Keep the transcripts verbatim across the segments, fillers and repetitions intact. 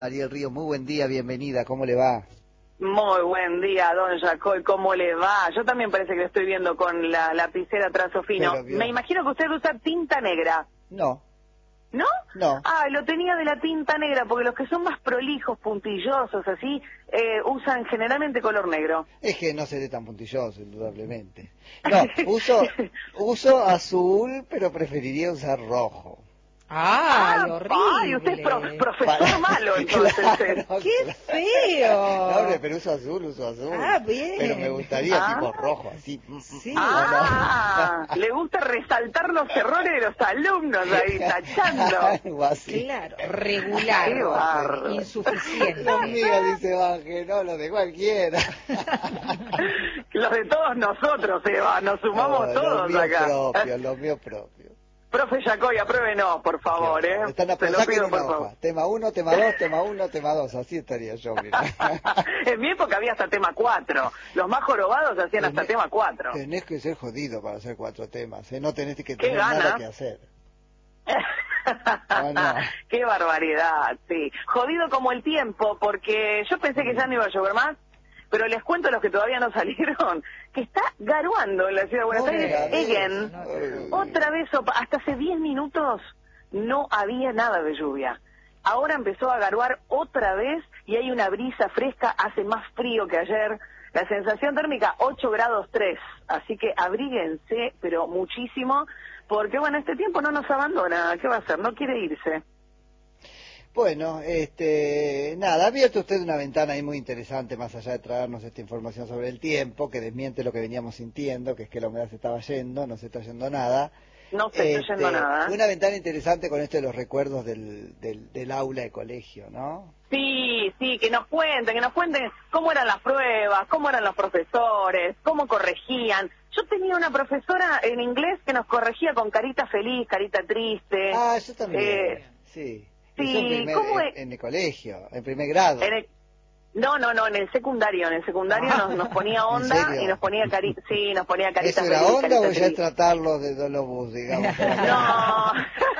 Ariel Ríos, muy buen día, bienvenida, ¿cómo le va? Muy buen día, don Jacoy, ¿cómo le va? Yo también parece que lo estoy viendo con la lapicera trazo fino. Pero, Me imagino que usted usa tinta negra. No. ¿No? No. Ah, lo tenía de la tinta negra, porque los que son más prolijos, puntillosos, así, eh, usan generalmente color negro. Es que no seré tan puntilloso, indudablemente. No, uso, uso azul, pero preferiría usar rojo. ¡Ay, ah, horrible! ¡Ay, usted es pro, profesor Para... malo, entonces! Claro, ¡Qué claro. feo! No, hombre, pero uso azul, uso azul. Ah, bien. Pero me gustaría Ah. tipo rojo, así. Sí. Ah, le gusta resaltar los errores de los alumnos ahí, tachando. Algo así. Claro, regular, Qué bárbaro. insuficiente. Los míos, dice Baje, no, los de cualquiera. Los de todos nosotros, Eva, nos sumamos No, todos los míos acá. propios, los míos propios. Profe Jacoy, apruébenos, por favor, ¿eh? Están a Se lo pensar pido, en por una favor. hoja. Tema uno, tema dos, tema uno, tema dos. Así estaría yo, mira. En mi época había hasta tema cuatro. Los más jorobados hacían hasta Tenés- tema cuatro. Tenés que ser jodido para hacer cuatro temas, ¿eh? No tenés que ¿Qué tener gana? nada que hacer. No, no. Qué barbaridad, sí. Jodido como el tiempo, porque yo pensé que ya no iba a llover más, pero les cuento a los que todavía no salieron, que está garuando en la ciudad de Buenos Otra Aires. vez. Again. Ay. Otra vez, sopa- hasta hace diez minutos no había nada de lluvia. Ahora empezó a garuar otra vez y hay una brisa fresca, hace más frío que ayer. La sensación térmica ocho grados tres, así que abríguense, pero muchísimo, porque bueno, este tiempo no nos abandona. ¿Qué va a hacer? No quiere irse. Bueno, este, nada, ha abierto usted una ventana ahí muy interesante, más allá de traernos esta información sobre el tiempo, que desmiente lo que veníamos sintiendo, que es que la humedad se estaba yendo, no se está yendo nada. No se está Este, yendo nada. Una ventana interesante con esto de los recuerdos del, del, del aula de colegio, ¿no? Sí, sí, que nos cuenten, que nos cuenten cómo eran las pruebas, cómo eran los profesores, cómo corregían. Yo tenía una profesora en inglés que nos corregía con carita feliz, carita triste. Ah, yo también, Eh, sí. sí, Eso en, primer, ¿cómo en, es? en el colegio, en primer grado. En el- no, no, no, en el secundario, en el secundario Ah, nos, nos ponía ¿en onda serio? y nos ponía cari sí, nos ponía carita ¿Eso era feliz, onda carita o ya es feliz. tratarlo de dolobús, digamos? No,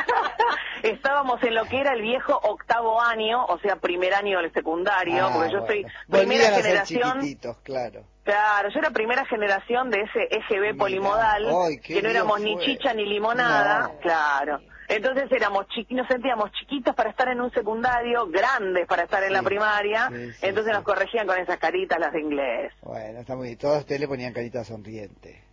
estábamos en lo que era el viejo octavo año, o sea, primer año del secundario, Ah, porque yo soy bueno. primera Volvían a ser generación. chiquititos, claro. Claro, yo era primera generación de ese E G B Mirá, polimodal, ay, qué que no lío éramos fue. ni chicha ni limonada, No. claro. Entonces éramos chiqui nos sentíamos chiquitas para estar en un secundario, grandes para estar en Sí, la primaria, sí, sí, entonces sí. nos corregían con esas caritas las de inglés. Bueno, está muy... Todos ustedes le ponían carita sonriente.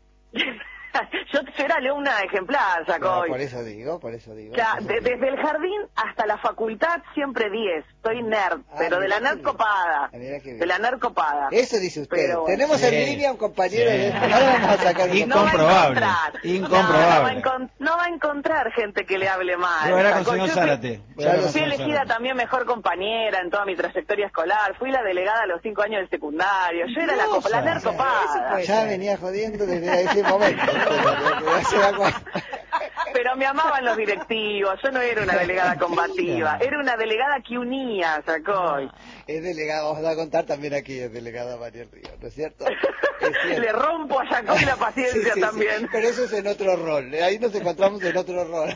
yo, yo era alumna ejemplar, Claro, Jacoy. por eso digo, por eso digo. O sea, por eso de- digo. desde el jardín hasta la facultad siempre diez. Soy nerd, Ah, pero de mirá la qué nerd bien. copada. Ah, mirá qué bien. De la nerd copada. Eso dice usted. Pero bueno. Tenemos Sí, en línea un compañero sí. de... Ahora vamos a sacar un Y No va a Incomprobable, encontrar. incomprobable. No, no, va a encon- no va a encontrar gente que le hable mal. Voy a hablar con Jacoy. señor Yo fui- Zárate. Voy a Ya hablar lo con Fui señor elegida Zárate. también mejor compañera en toda mi trayectoria escolar. Fui la delegada a los cinco años del secundario. Yo era la, copa, la nerd Eso copada. puede Ya ser. venía jodiendo desde ese momento. Ya se da cuenta. Pero me amaban los directivos. Yo no era una delegada combativa. Era una delegada que unía, Jacoy. Es delegada, vamos a contar también aquí, es delegada María Ríos, ¿no es cierto? Es cierto. Le rompo a Jacoy la paciencia Sí, sí, sí. también. Pero eso es en otro rol, ahí nos encontramos en otro rol.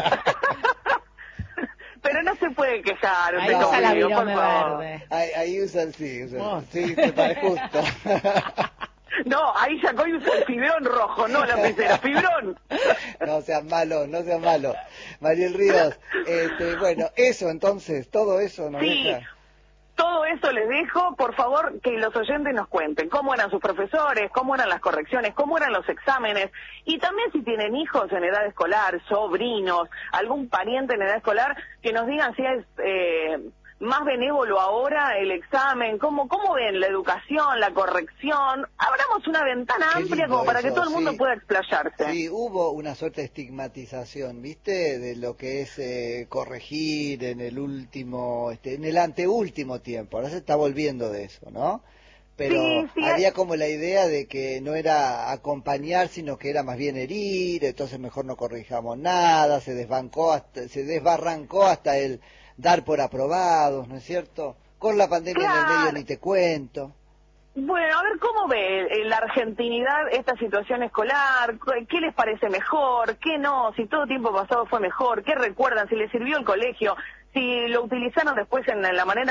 Pero no se puede quejar Ahí usted usa la conmigo, por virome favor. verde. Ahí, ahí usan, sí, usan, Oh. sí, me parece justo. No, ahí Jacoy usa el fibrón rojo, no la lapicera, fibrón. No sean malos, no sean malos. Mariel Ríos, este, bueno, eso entonces, todo eso nos Sí, deja... todo eso les dejo, por favor, que los oyentes nos cuenten cómo eran sus profesores, cómo eran las correcciones, cómo eran los exámenes, y también si tienen hijos en edad escolar, sobrinos, algún pariente en edad escolar, que nos digan si es eh, más benévolo ahora el examen, cómo, cómo ven la educación, la corrección. Abramos una ventana Qué amplia lindo como para que eso, todo el mundo sí. pueda explayarse. Sí, hubo una suerte de estigmatización, ¿viste? De lo que es eh, corregir en el último, este, en el anteúltimo tiempo. Ahora se está volviendo de eso, ¿no? Pero Sí, sí, había hay- como la idea de que no era acompañar, sino que era más bien herir, entonces mejor no corrijamos nada, se desbancó, hasta, se desbarrancó hasta el dar por aprobados, ¿no es cierto? Con la pandemia en el medio Claro. ni te cuento. Bueno, a ver, ¿cómo ve en la argentinidad esta situación escolar? ¿Qué les parece mejor? ¿Qué no? Si todo tiempo pasado fue mejor, ¿qué recuerdan? ¿Si les sirvió el colegio? si lo utilizaron después en la manera